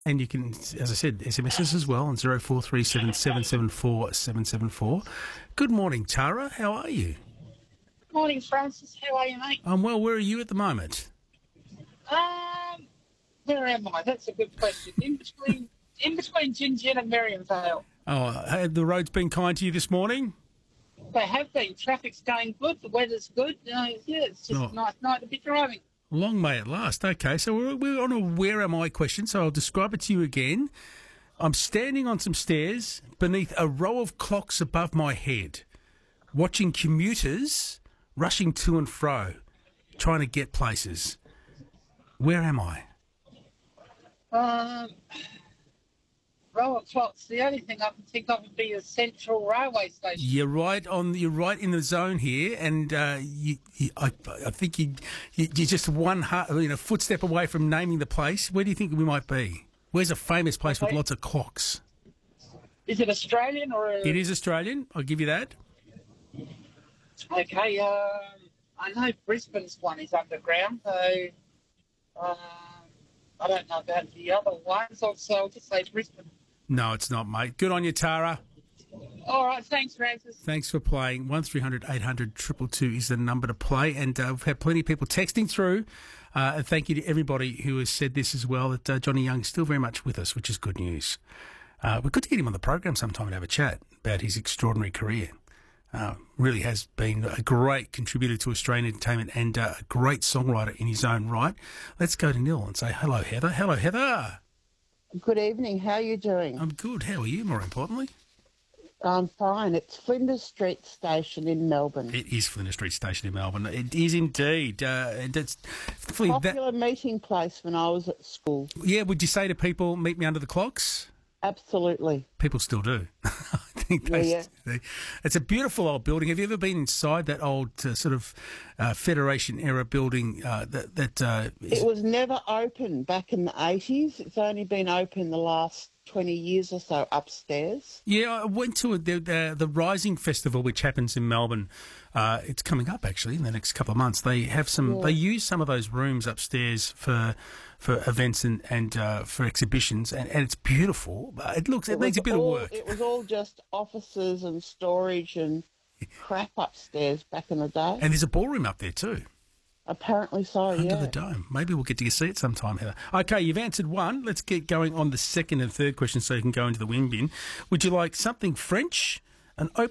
And you can, as I said, SMSs as well on 0437 774 774. Good morning, Tara. How are you? Morning, Francis. How are you, mate? I'm well. Where are you at the moment? Where am I? That's a good question. In between Gin and Miriam Vale. Oh, have the roads been kind to you this morning? They have been. Traffic's going good. The weather's good. It's just a nice night to be driving. Long may it last. Okay, so we're on a where am I question, so I'll describe it to you again. I'm standing on some stairs beneath a row of clocks above my head, watching commuters rushing to and fro, trying to get places. Where am I? Row of clocks. The only thing I can think of would be a central railway station. You're right in the zone here, and I think you're just one footstep away from naming the place. Where do you think we might be? Where's a famous place with lots of clocks? Is it Australian or? It is Australian. I'll give you that. Okay. I know Brisbane's one is underground, so I don't know about the other ones. I'll just say Brisbane. No, it's not, mate. Good on you, Tara. All right, thanks, Francis. Thanks for playing. 1300 800 222 is the number to play, and we've had plenty of people texting through. And thank you to everybody who has said this as well, that Johnny Young is still very much with us, which is good news. We're good to get him on the program sometime and have a chat about his extraordinary career. Really has been a great contributor to Australian entertainment and a great songwriter in his own right. Let's go to Neil and say hello, Heather. Hello, Heather. Good evening. How are you doing? I'm good. How are you, more importantly? I'm fine. It's Flinders Street Station in Melbourne. It is Flinders Street Station in Melbourne. It is indeed. And it's popular meeting place when I was at school. Yeah, would you say to people, meet me under the clocks? Absolutely. People still do. I think it's a beautiful old building. Have you ever been inside that old Federation era building? It was never open back in the 80s. It's only been open the last 20 years or so upstairs. Yeah, I went to the Rising Festival, which happens in Melbourne. It's coming up actually in the next couple of months. They have some. Yeah. They use some of those rooms upstairs for events and for exhibitions, and it's beautiful. It needs a bit of work. It was all just offices and storage and crap upstairs back in the day. And there's a ballroom up there too. Apparently so, Under the dome. Maybe we'll get to see it sometime, Heather. Okay, you've answered one. Let's get going on the second and third question so you can go into the wing bin. Would you like something French, an